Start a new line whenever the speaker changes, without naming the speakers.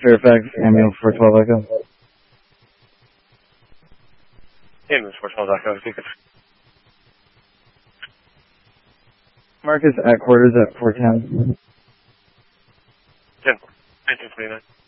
Fairfax, ambulance 412 Echo.
Ambulance 412 Echo, speaking.
Marcus at quarters at 410.
10, 1929.